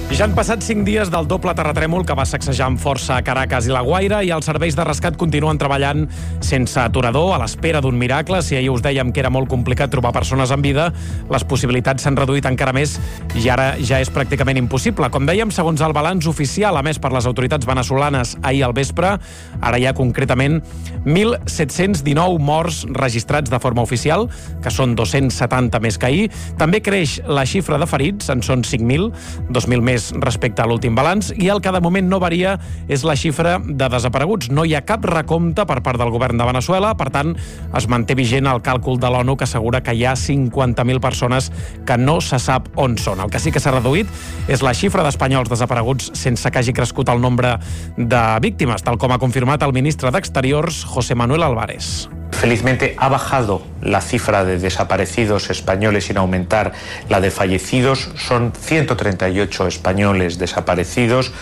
Ja han passat 5 dies del doble terratrèmol que va sacsejar amb força a Caracas i La Guaira i els serveis de rescat continuen treballant sense aturador, a l'espera d'un miracle. Si ahir us dèiem que era molt complicat trobar persones en vida, les possibilitats s'han reduït encara més i ara ja és pràcticament impossible. Com dèiem, segons el balanç oficial emès per les autoritats venezolanes ahir al vespre, ara hi ha concretament 1.719 morts registrats de forma oficial, que són 270 més que ahir. També creix la xifra de ferits, en són 5.000, 2.000 més respecte a l'últim balanç, i el que de moment no varia és la xifra de desapareguts. No hi ha cap recompte per part del govern de Veneçuela, per tant, es manté vigent el càlcul de l'ONU que assegura que hi ha 50.000 persones que no se sap on són. El que sí que s'ha reduït és la xifra d'espanyols desapareguts sense que hagi crescut el nombre de víctimes, tal com ha confirmat el ministre d'Exteriors, José Manuel Álvarez. Felizmente ha bajado la cifra de desaparecidos españoles sin aumentar la de fallecidos. Son 138 españoles desaparecidos,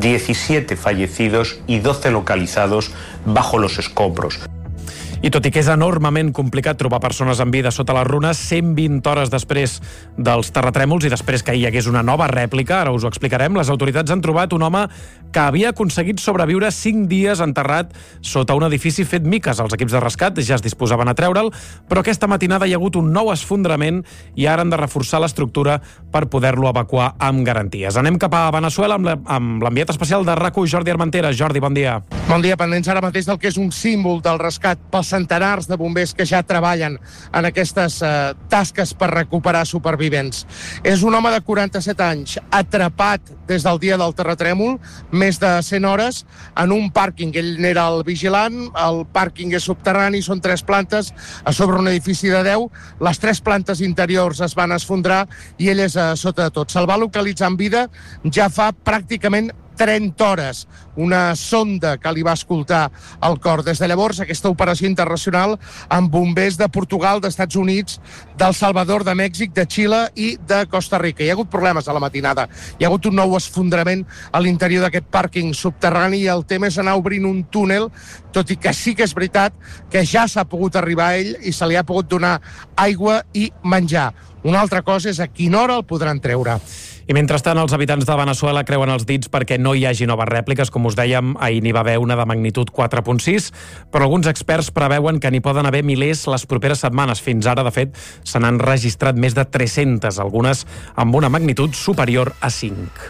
17 fallecidos y 12 localizados bajo los escombros. I tot i que és enormement complicat trobar persones en vida sota les runes, 120 hores després dels terratrèmols i després que hi hagués una nova rèplica, ara us ho explicarem, les autoritats han trobat un home que havia aconseguit sobreviure 5 dies enterrat sota un edifici fet miques. Els equips de rescat ja es disposaven a treure'l, però aquesta matinada hi ha hagut un nou esfondrament i ara han de reforçar l'estructura per poder-lo evacuar amb garanties. Anem cap a Veneçuela amb l'enviat especial de RAC1, Jordi Armentera. Jordi, bon dia. Bon dia, pendents ara mateix del que és un símbol del rescat pels centenars de bombers que ja treballen en aquestes tasques per recuperar supervivents. És un home de 47 anys, atrapat des del dia del terratrèmol, més de 100 hores, en un pàrquing. Ell n'era el vigilant, el pàrquing és subterrani, són 3 plantes, a sobre un edifici de 10, les 3 plantes interiors es van esfondrar i ell és a sota de tot. Se'l va localitzar en vida ja fa pràcticament 30 hores, una sonda que li va escoltar el cor. Des de llavors, aquesta operació internacional amb bombers de Portugal, d'Estats Units, d'El Salvador, de Mèxic, de Xile i de Costa Rica. Hi ha hagut problemes a la matinada. Hi ha hagut un nou esfondrament a l'interior d'aquest pàrquing subterrani i el tema és anar obrint un túnel, tot i que sí que és veritat que ja s'ha pogut arribar a ell i se li ha pogut donar aigua i menjar. Una altra cosa és a quina hora el podran treure. I mentrestant, els habitants de Veneçuela creuen els dits perquè no hi hagi noves rèpliques. Com us dèiem, ahir n'hi va haver una de magnitud 4.6, però alguns experts preveuen que n'hi poden haver milers les properes setmanes. Fins ara, de fet, se n'han registrat més de 300, algunes amb una magnitud superior a 5.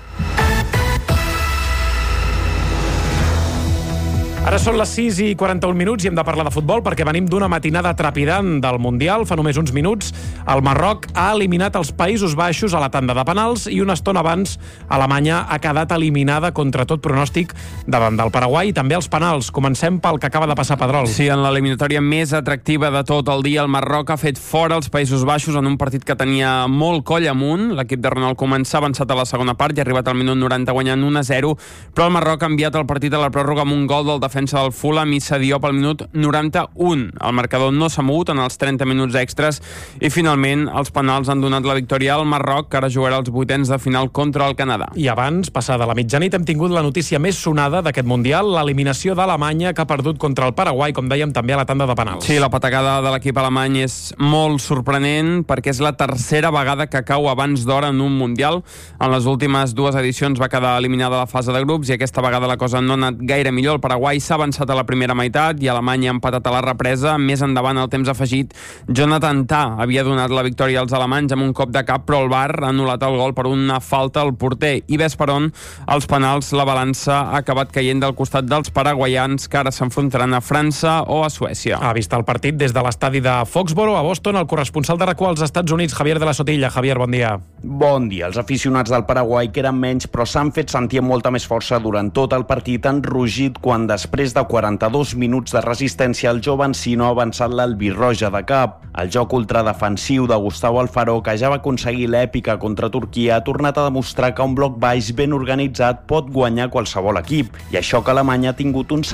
Ara són les 6:41 i hem de parlar de futbol perquè venim d'una matinada trepidant del Mundial. Fa només uns minuts el Marroc ha eliminat els Països Baixos a la tanda de penals i una estona abans Alemanya ha quedat eliminada contra tot pronòstic davant del Paraguai i també els penals. Comencem pel que acaba de passar, Pedrol. Sí, en l'eliminatòria més atractiva de tot el dia, el Marroc ha fet fora els Països Baixos en un partit que tenia molt coll amunt. L'equip de Ronald Koeman s'ha avançat a la segona part i ha arribat al minut 90 guanyant 1-0, però el Marroc ha enviat el partit a la pròrroga amb un gol del defensa del Fulham i Diop al minut 91. El marcador no s'ha mogut en els 30 minuts extres i finalment els penals han donat la victòria al Marroc, que ara jugarà els vuitens de final contra el Canadà. I abans, passada la mitjanit, hem tingut la notícia més sonada d'aquest Mundial, l'eliminació d'Alemanya, que ha perdut contra el Paraguai, com dèiem, també a la tanda de penals. Sí, la patagada de l'equip alemany és molt sorprenent perquè és la tercera vegada que cau abans d'hora en un Mundial. En les últimes 2 edicions va quedar eliminada a la fase de grups i aquesta vegada la cosa no ha anat gaire millor. El Paraguai s'ha avançat a la primera meitat i Alemanya ha empatat a la represa. Més endavant, al temps afegit, Jonathan Tah havia donat la victòria als alemanys amb un cop de cap, però el VAR ha anul·lat el gol per una falta al porter. I ves per on, als penals, la balança ha acabat caient del costat dels paraguaians, que ara s'enfrontaran a França o a Suècia. Ha vist el partit des de l'estadi de Foxborough, a Boston, el corresponsal de RAC1 als Estats Units, Javier de la Sotilla. Javier, bon dia. Bon dia. Els aficionats del Paraguai, que eren menys, però s'han fet sentir amb molta més força durant tot el partit, han rugit quan després de 42 minuts de resistència el jove Encino ha avançat l'albirroja de cap. El joc ultradefensiu de Gustavo Alfaro, que ja va aconseguir l'èpica contra Turquia, ha tornat a demostrar que un bloc baix ben organitzat pot guanyar qualsevol equip. I això que Alemanya ha tingut un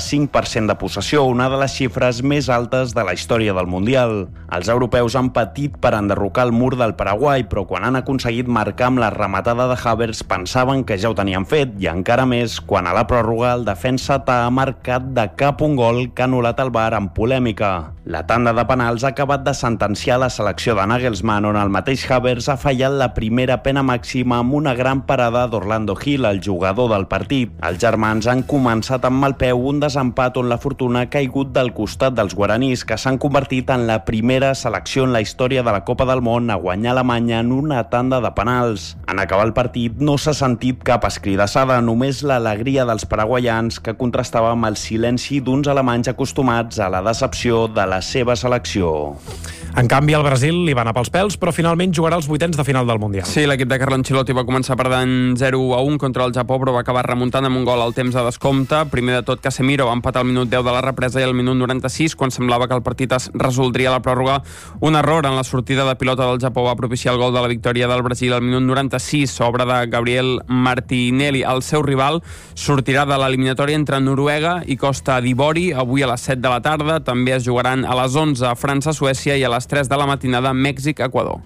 75% de possessió, una de les xifres més altes de la història del Mundial. Els europeus han patit per enderrocar el mur del Paraguai, però quan han aconseguit marcar amb la rematada de Havertz pensaven que ja ho tenien fet, i encara més quan a la pròrroga el defensa ha marcat de cap un gol que ha anul·lat el VAR amb polèmica. La tanda de penals ha acabat de sentenciar la selecció de Nagelsmann, on el mateix Havertz ha fallat la primera pena màxima amb una gran parada d'Orlando Hill, el jugador del partit. Els germans han començat amb mal peu un desempat on la fortuna ha caigut del costat dels guaranís, que s'han convertit en la primera selecció en la història de la Copa del Món a guanyar Alemanya en una tanda de penals. En acabar el partit no s'ha sentit cap escridassada, només l'alegria dels paraguaians, que contrastava amb el silenci d'uns alemanys acostumats a la decepció de la seva selecció. En canvi, el Brasil li va anar pels pèls, però finalment jugarà els vuitens de final del Mundial. Sí, l'equip de Carlo Ancelotti va començar perdent 0-1 contra el Japó, però va acabar remuntant amb un gol al temps de descompte. Primer de tot, Casemiro va empatar al minut 10 de la represa i al minut 96, quan semblava que el partit es resoldria a la pròrroga. Un error en la sortida de pilota del Japó va propiciar el gol de la victòria del Brasil al minut 96, obra de Gabriel Martinelli. El seu rival sortirà de l'eliminatòria entre Noruega i Costa d'Ivori avui a les 7 de la tarda. També es jugaran a les 11 França-Suècia i a les 3 de la matinada Mèxic-Equador.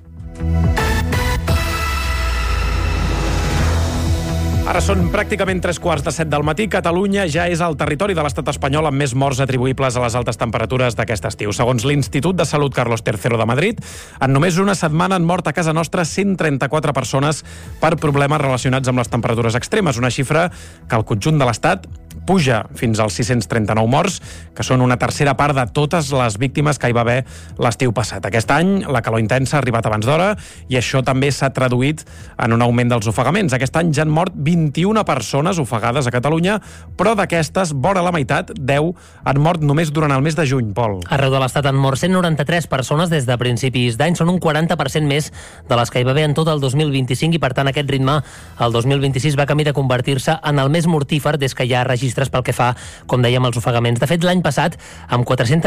Ara són pràcticament 3:15 del matí. Catalunya ja és el territori de l'estat espanyol amb més morts atribuïbles a les altes temperatures d'aquest estiu. Segons l'Institut de Salut Carlos III de Madrid, en només una setmana han mort a casa nostra 134 persones per problemes relacionats amb les temperatures extremes, una xifra que al conjunt de l'estat puja fins als 639 morts, que són una tercera part de totes les víctimes que hi va haver l'estiu passat. Aquest any la calor intensa ha arribat abans d'hora i això també s'ha traduït en un augment dels ofegaments. Aquest any ja han mort 21 persones ofegades a Catalunya, però d'aquestes, vora la meitat, 10 han mort només durant el mes de juny, Pol. Arreu de l'estat han mort 193 persones des de principis d'any. Són un 40% més de les que hi va haver en tot el 2025 i, per tant, aquest ritme, el 2026, va camí de convertir-se en el més mortífer des que hi ha registres pel que fa, com dèiem, als ofegaments. De fet, l'any passat, amb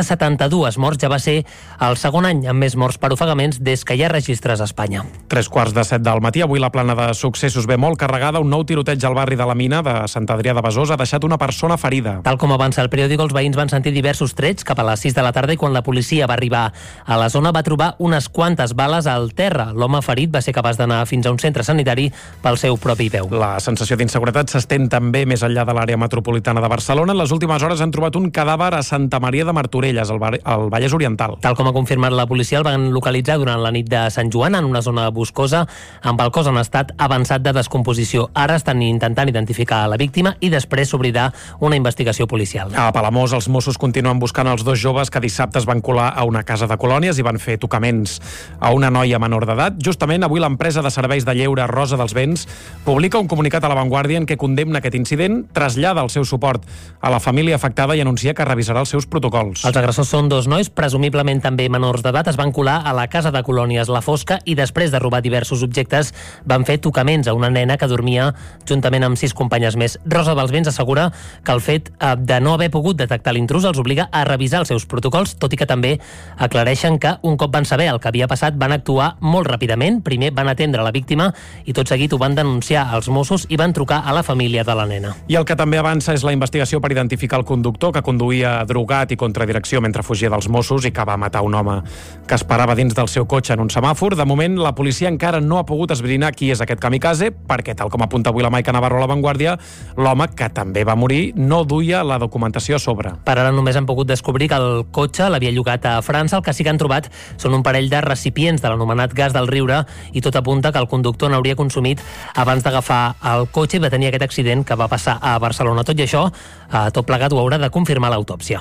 472 morts, ja va ser el segon any amb més morts per ofegaments des que hi ha registres a Espanya. 3:15 del matí. Avui la plana de successos ve molt carregada. Un nou tiroteig al barri de la Mina de Sant Adrià de Besòs ha deixat una persona ferida. Tal com avança el periòdic, els veïns van sentir diversos trets cap a les 6 de la tarda i quan la policia va arribar a la zona va trobar unes quantes bales al terra. L'home ferit va ser capaç d'anar fins a un centre sanitari pel seu propi peu. La sensació d'inseguretat s'estén també més enllà de l'àrea metropolitana de Barcelona. En les últimes hores han trobat un cadàver a Santa Maria de Martorelles, al Vallès Oriental. Tal com ha confirmat la policia, el van localitzar durant la nit de Sant Joan en una zona boscosa amb el cos en estat avançat de descomposició. Ara estan intentant identificar la víctima i després s'obrirà una investigació policial. A Palamós, els Mossos continuen buscant els dos joves que dissabte es van colar a una casa de colònies i van fer tocaments a una noia menor d'edat. Justament avui l'empresa de serveis de lleure Rosa dels Vents publica un comunicat a La Vanguardia en què condemna aquest incident, trasllada el seu suport a la família afectada i anuncia que revisarà els seus protocols. Els agressors són dos nois, presumiblement també menors d'edat, es van colar a la casa de colònies La Fosca i després de robar diversos objectes van fer tocaments a una nena que dormia juntament amb 6 companyes més. Rosa dels Vents assegura que el fet de no haver pogut detectar l'intrus els obliga a revisar els seus protocols, tot i que també aclareixen que un cop van saber el que havia passat van actuar molt ràpidament. Primer van atendre la víctima i tot seguit ho van denunciar als Mossos i van trucar a la família de la nena. I el que també avança és la investigació per identificar el conductor que conduïa drogat i contra direcció mentre fugia dels Mossos i que va matar un home que esperava dins del seu cotxe en un semàfor. De moment, la policia encara no ha pogut esbrinar qui és aquest kamikaze, perquè, tal com apunta avui la Maica Navarro a La Vanguardia, l'home, que també va morir, no duia la documentació a sobre. Per ara només han pogut descobrir que el cotxe l'havia llogat a França. El que sí que han trobat són un parell de recipients de l'anomenat gas del riure i tot apunta que el conductor n'hauria consumit abans d'agafar el cotxe i va tenir aquest accident que va passar a Barcelona. Tot i això, tot plegat ho haurà de confirmar l'autòpsia.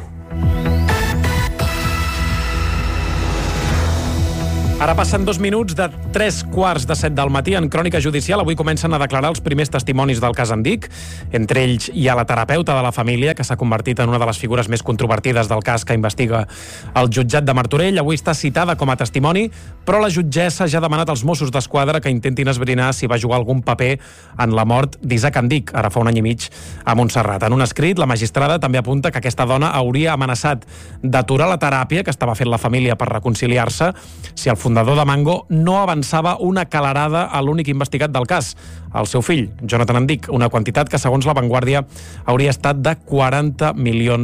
Ara passen 2 minuts de 3:15 del matí. En Crònica Judicial avui comencen a declarar els primers testimonis del cas Andic. Entre ells hi ha la terapeuta de la família, que s'ha convertit en una de les figures més controvertides del cas que investiga el jutjat de Martorell. Avui està citada com a testimoni, però la jutgessa ja ha demanat als Mossos d'Esquadra que intentin esbrinar si va jugar algun paper en la mort d'Isaac Andic, ara fa un any i mig, a Montserrat. En un escrit, la magistrada també apunta que aquesta dona hauria amenaçat d'aturar la teràpia que estava fent la família per reconciliar-se si el fundador de Mango no avançava una calarada a l'únic investigat del cas, el seu fill, Jonathan Andic, una quantitat que, segons La Vanguardia, hauria estat de 40 milions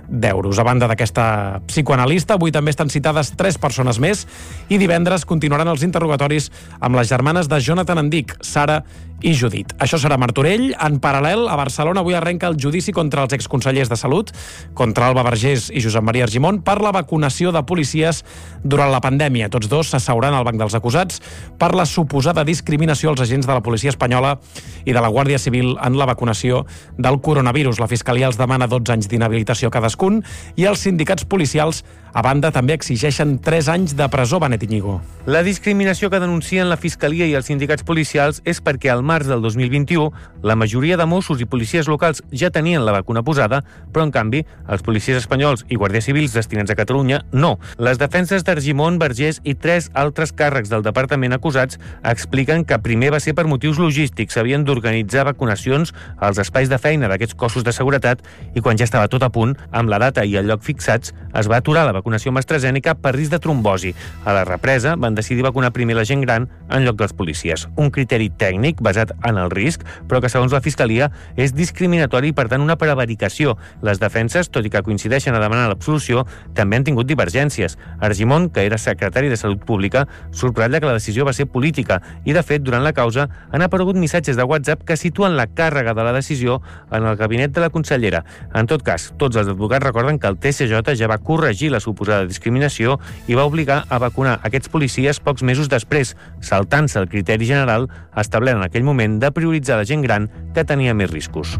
d'euros. A banda d'aquesta psicoanalista, avui també estan citades 3 persones més i divendres continuaran els interrogatoris amb les germanes de Jonathan Endic, Sara i Judit. Això serà a Martorell. En paral·lel, a Barcelona avui arrenca el judici contra els exconsellers de Salut, contra Alba Vergés i Josep Maria Argimon, per la vacunació de policies durant la pandèmia. Tots dos s'asseuran al banc dels acusats per la suposada discriminació als agents de la policia espanyola i de la Guàrdia Civil en la vacunació del coronavirus. La Fiscalia els demana 12 anys d'inhabilitació cadascun i els sindicats policials, a banda, també exigeixen 3 anys de presó. Benet Iñigo. La discriminació que denuncien la Fiscalia i els sindicats policials és perquè al març del 2021 la majoria de Mossos i policies locals ja tenien la vacuna posada, però en canvi els policies espanyols i guàrdies civils destinats a Catalunya no. Les defenses d'Argimon, Vergés i 3 altres càrrecs del departament acusats expliquen que primer va ser per motius logístics, s'havien d'organitzar vacunacions als espais de feina d'aquests cossos de seguretat i quan ja estava tot a punt, amb la data i el lloc fixats, es va aturar la vacunació amb AstraZeneca per risc de trombosi. A la represa van decidir vacunar primer la gent gran en lloc dels policies. Un criteri tècnic basat en el risc, però que segons la Fiscalia és discriminatori i per tant una prevaricació. Les defenses, tot i que coincideixen a demanar l'absolució, també han tingut divergències. Argimon, que era secretari de Salut Pública, subratlla que la decisió va ser política i, de fet, durant la causa han aparegut missatges de WhatsApp que situen la càrrega de la decisió en el gabinet de la consellera. En tot cas, tots els advocats recorden que el TSJ ja va corregir la suposada discriminació i va obligar a vacunar aquests policies pocs mesos després, saltant-se el criteri general establert en aquell moment de prioritzar la gent gran que tenia més riscos.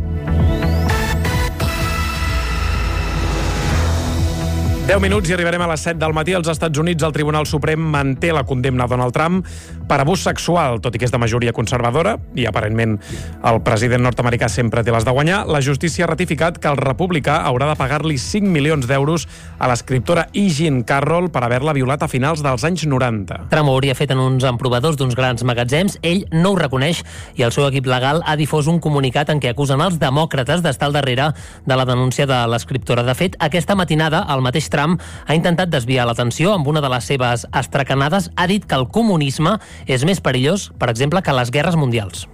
10 minuts i arribarem a les 7 del matí. Als Estats Units, el Tribunal Suprem manté la condemna a Donald Trump per abús sexual, tot i que és de majoria conservadora, i aparentment el president nord-americà sempre té les de guanyar. La justícia ha ratificat que el republicà haurà de pagar-li 5 milions d'euros a l'escriptora E. Jean Carroll per haver-la violat a finals dels anys 90. Trump ho hauria fet en uns emprovadors d'uns grans magatzems. Ell no ho reconeix i el seu equip legal ha difós un comunicat en què acusen els demòcrates d'estar al darrere de la denúncia de l'escriptora. De fet, aquesta matinada, el mateix Trump ha intentat desviar l'atenció amb una de les seves astracanades. Ha dit que el comunisme és més perillós, per exemple, que les guerres mundials.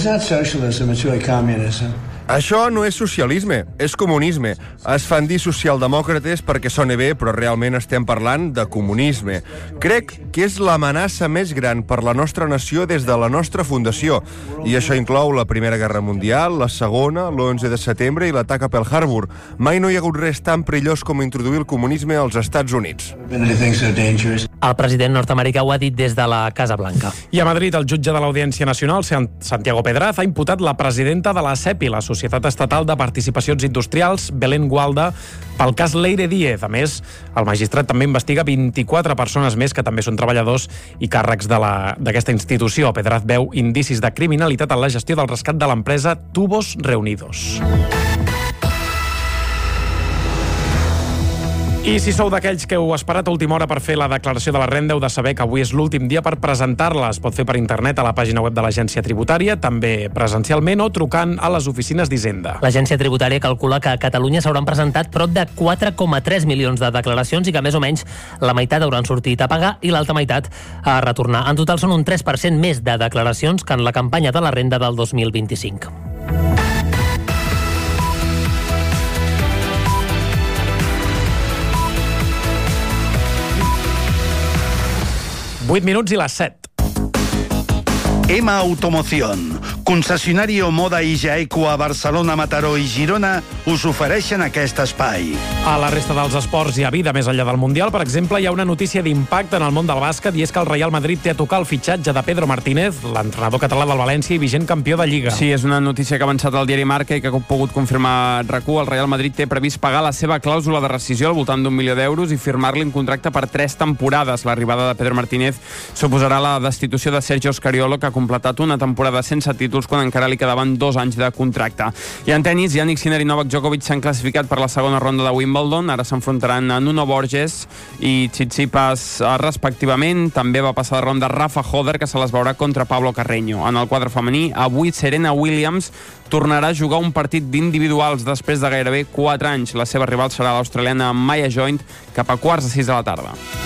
Això no és socialisme, és comunisme. Es fan dir socialdemòcrates perquè sona bé, però realment estem parlant de comunisme. Crec que és l'amenaça més gran per la nostra nació des de la nostra fundació. I això inclou la Primera Guerra Mundial, la Segona, l'11 de setembre i l'atac a Pearl Harbor. Mai no hi ha hagut res tan perillós com introduir el comunisme als Estats Units. El president nord-americà ho ha dit des de la Casa Blanca. I a Madrid, el jutge de l'Audiència Nacional, Santiago Pedraz, ha imputat la presidenta de la SEPI, la Societat Estatal de Participacions Industrials, Belén Gualda, pel cas Leire Díez. A més, el magistrat també investiga 24 persones més que també són treballadors i càrrecs d'aquesta institució. Pedraz veu indicis de criminalitat en la gestió del rescat de l'empresa Tubos Reunidos. I si sou d'aquells que heu esperat a última hora per fer la declaració de la renda, heu de saber que avui és l'últim dia per presentar-la. Es pot fer per internet a la pàgina web de l'Agència Tributària, també presencialment o trucant a les oficines d'Hisenda. L'Agència Tributària calcula que a Catalunya s'hauran presentat prop de 4,3 milions de declaracions i que més o menys la meitat hauran sortit a pagar i l'altra meitat a retornar. En total són un 3% més de declaracions que en la campanya de la renda del 2025. Vuit minuts i les 7. EMA Automoción, concessionari Moda i Jaeco a Barcelona, Mataró i Girona, us ofereixen aquest espai. A la resta dels esports hi ha vida més enllà del Mundial. Per exemple, hi ha una notícia d'impacte en el món del bàsquet i és que el Real Madrid té a tocar el fitxatge de Pedro Martínez, l'entrenador català del València i vigent campió de Lliga. Sí, és una notícia que ha avançat al diari Marca i que ha pogut confirmar RAC1. El Real Madrid té previst pagar la seva clàusula de rescisió al voltant d'1 milió d'euros i firmar-li un contracte per 3 temporades. L'arribada de Pedro Martínez suposarà la destitució de Sergio Scariolo, que ha completat una temporada sense títols quan encara li quedaven 2 anys de contracte. I en tenis, Jannik Sinner i Novak Djokovic s'han classificat per la segona ronda de Wimbledon. Ara s'enfrontaran a Nuno Borges i Tsitsipas respectivament. També va passar de ronda Rafa Hoder, que se les veurà contra Pablo Carreño. En el quadre femení, avui Serena Williams tornarà a jugar un partit d'individuals després de gairebé 4 anys. La seva rival serà l'australiana Maya Joint cap a 5:15 de la tarda.